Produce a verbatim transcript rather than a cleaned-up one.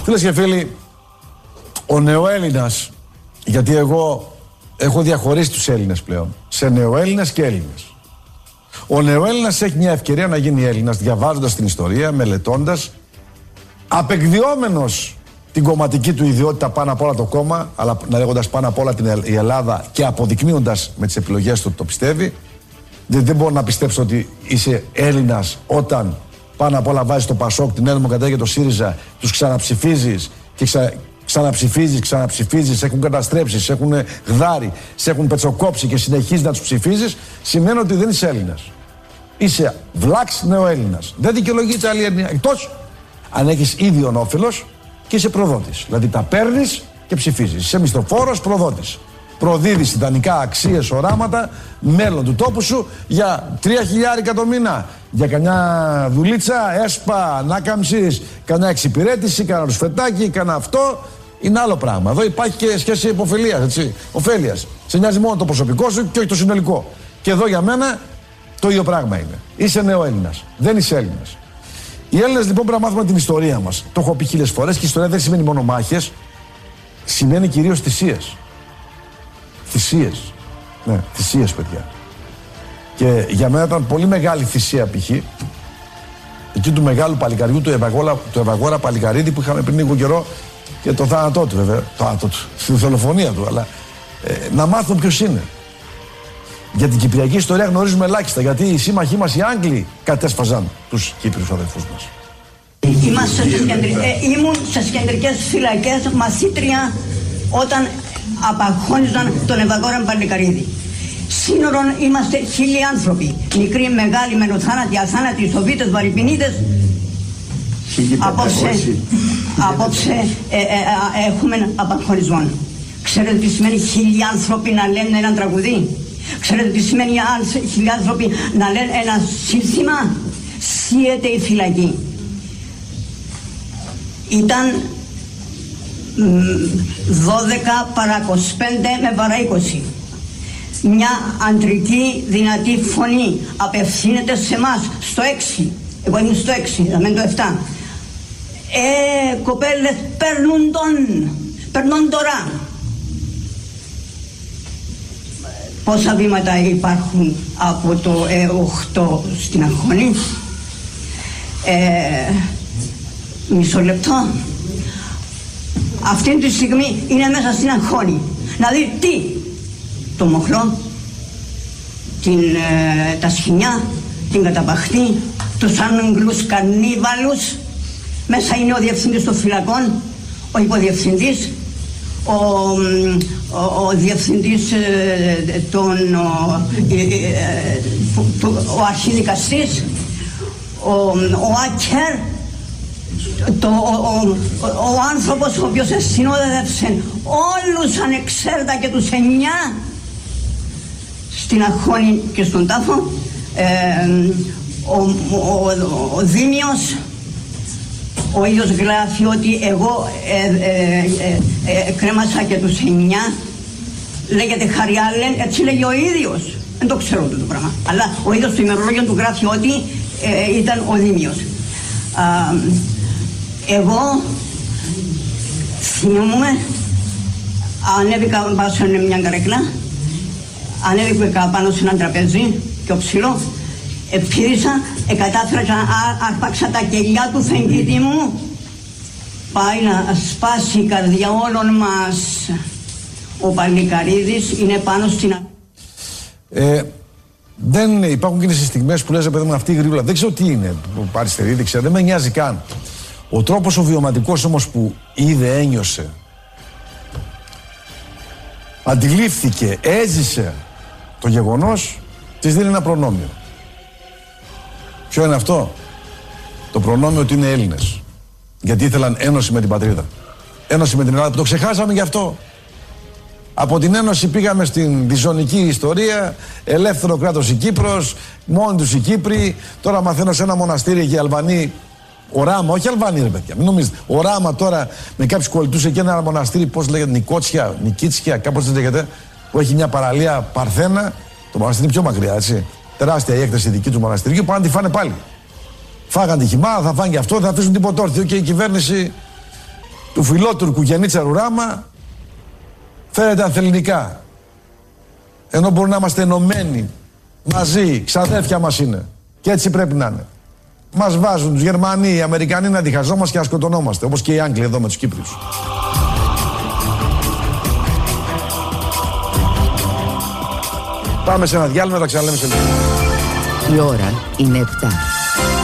Φίλες και φίλοι, ο νεοέλληνας, γιατί εγώ έχω διαχωρίσει τους Έλληνες πλέον σε νεοέλληνες και Έλληνες. Ο νεοέλληνας έχει μια ευκαιρία να γίνει Έλληνας διαβάζοντας την ιστορία, μελετώντας, απεκδιόμενος την κομματική του ιδιότητα πάνω απ' όλα το κόμμα, αλλά να λέγοντας πάνω απ' όλα την η Ελλάδα και αποδεικνύοντας με τις επιλογές του ότι το πιστεύει. Δεν, δεν μπορώ να πιστέψω ότι είσαι Έλληνας όταν πάνω απ' όλα βάζεις το Πασόκ, την Νέα Δημοκρατία και το ΣΥΡΙΖΑ, τους ξαναψηφίζεις και ξα, ξαναψηφίζεις, ξαναψηφίζεις, σε έχουν καταστρέψει, σε έχουν γδάρει, σε έχουν πετσοκόψει και συνεχίζεις να τους ψηφίζεις, σημαίνει ότι δεν είσαι Έλληνας. Είσαι βλάξ νεοέλληνας. Δεν δικαιολογείται άλλη Έλληνα, εκτός αν έχεις ήδη ονόφιλος και είσαι προδότης. Δηλαδή τα παίρνεις και ψηφίζεις. Είσαι μισθοφόρος προδότης. Προδίδεις ιδανικά αξίες, οράματα, μέλλον του τόπου σου για τρία χιλιάρικα το μήνα. Για κανιά δουλίτσα, έσπα, ανάκαμψης, κανιά εξυπηρέτηση, κανένα ρουσφετάκι, κανένα αυτό. Είναι άλλο πράγμα. Εδώ υπάρχει και σχέση υποφελίας, έτσι. Οφέλειας. Σε νοιάζει μόνο το προσωπικό σου και όχι το συνολικό. Και εδώ για μένα το ίδιο πράγμα είναι. Είσαι νεοέλληνας. Δεν είσαι Έλληνας. Οι Έλληνες λοιπόν πρέπει να μάθουμε την ιστορία μας. Το έχω πει χίλιες φορές και η ιστορία δεν σημαίνει μόνο μάχες. Σημαίνει κυρίως θυσίες. Θυσίες. Ναι, θυσίες, παιδιά. Και για μένα ήταν πολύ μεγάλη θυσία π.χ. εκεί του μεγάλου παλικαριού, του Ευαγόρα, του Ευαγόρα Παλικαρίδη που είχαμε πριν λίγο καιρό και το θάνατό του, βέβαια. Το θάνατό του, στη δολοφονία του. Αλλά ε, να μάθουν ποιος είναι. Για την κυπριακή ιστορία γνωρίζουμε ελάχιστα, γιατί οι σύμμαχοί μας οι Άγγλοι κατέσφαζαν τους Κύπριους αδελφούς μας. Είμαστε στις κεντρι... ε, ήμουν στις κεντρικές φυλακές μαθήτρια όταν απαγχώνιζαν τον Ευαγόρα Παλικαρίδη. Σύνορον είμαστε χίλιοι άνθρωποι. Μικροί, μεγάλοι, μενοθάνατοι, αθάνατοι, Σοβίτες, Βαρυπινίδες. Απόψε, απόψε ε, ε, ε, έχουμε απαγχωνισμό. Ξέρετε τι σημαίνει χίλιοι άνθρωποι να λένε ένα τραγουδί? Ξέρετε τι σημαίνει χίλιοι άνθρωποι να λένε ένα σύνθημα? Σύεται η φυλακή. Ήταν δώδεκα παρά είκοσι πέντε με παρά είκοσι. Μια αντρική δυνατή φωνή απευθύνεται σε εμάς στο έξι. Εγώ ήμουν στο έξι, να μην το εφτά. Ε, κοπέλες, παίρνουν τον, παίρνουν τώρα. Πόσα βήματα υπάρχουν από το ε, οκτώ στην Αγχώνη? Ε, μισό λεπτό. Αυτή τη στιγμή είναι μέσα στην Αγχώνη. Να δει τι? Το μοχλό, την, ε, τα σχοινιά, την καταπαχτή, τους Άγγλους καρνίβαλους. Μέσα είναι ο διευθυντής των φυλακών, ο υποδιευθυντής, ο, ο, ο διευθυντής ε, των, ο, ε, ε, ο αρχιδικαστής, ο, ο Άκερ, το, ο, ο, ο άνθρωπος ο οποίος συνόδευσε όλους ανεξαίρετα και τους εννιά στην Αγχώνη και στον τάφο, ε, ο, ο, ο, ο Δήμιος, ο ίδιος γράφει ότι εγώ ε, ε, ε, ε, κρέμασα και τους εννιά, λέγεται Χαριάλεν, έτσι λέγει ο ίδιος, δεν το ξέρω το πράγμα, αλλά ο ίδιος στο ημερολόγιο του γράφει ότι ε, ήταν ο Δήμιος. Α, εγώ θυμούμαι, ανέβηκα πάνω σε μια καρέκλα, ανέβηκα πάνω σε ένα τραπέζι και ψηλό, επίδησα, εκατάφερα και άρπαξα τα κελιά του φεγγίτη μου. Πάει να σπάσει η καρδιά όλων μας. Ο Παλικαρίδης είναι πάνω στην... Ε, δεν υπάρχουν και στις στιγμές που λες, παιδί μου, αυτή η γρήγορα. Δεν ξέρω τι είναι, αριστερή, δεν ξέρω, δεν με νοιάζει καν. Ο τρόπος ο βιωματικός όμως που είδε, ένιωσε, αντιλήφθηκε, έζησε το γεγονός, της δίνει ένα προνόμιο. Ποιο είναι αυτό? Το προνόμιο ότι είναι Έλληνες. Γιατί ήθελαν ένωση με την πατρίδα. Ένωση με την Ελλάδα, που το ξεχάσαμε γι' αυτό. Από την ένωση πήγαμε στην διζωνική ιστορία, ελεύθερο κράτος η Κύπρος, μόνοι τους οι Κύπροι. Τώρα μαθαίνω σε ένα μοναστήρι και οι Αλβανοί, οράμα, όχι Αλβανοί ρε παιδιά, μην νομίζετε. Οράμα τώρα με κάποιους κολλητούς εκεί, ένα μοναστήρι, πώς λέγεται, Νικότσια, Νικίτσια, κάπως δεν λέγεται, που έχει μια παραλία παρθένα. Το μοναστήρι είναι πιο μακριά, έτσι. Τεράστια η έκταση δική του μοναστηριού, που αν τη φάνε πάλι. Φάγαν τη χυμάδα, θα φάνε και αυτό, θα αφήσουν τίποτα όρθιο και η κυβέρνηση του φιλότουρκου Γιαννίτσα Ρουράμα φέρεται ανθελληνικά. Ενώ μπορούμε να είμαστε ενωμένοι, μαζί, ξαδέρφια μας είναι. Και έτσι πρέπει να είναι. Μας βάζουν τους Γερμανοί, οι Αμερικανοί να διχαζόμαστε και να σκοτωνόμαστε, όπως και οι Άγγλοι εδώ με τους Κύπριους. Πάμε σε ένα διάλειμμα, θα ξαναλέμε σε λίγο. Η ώρα είναι επτά.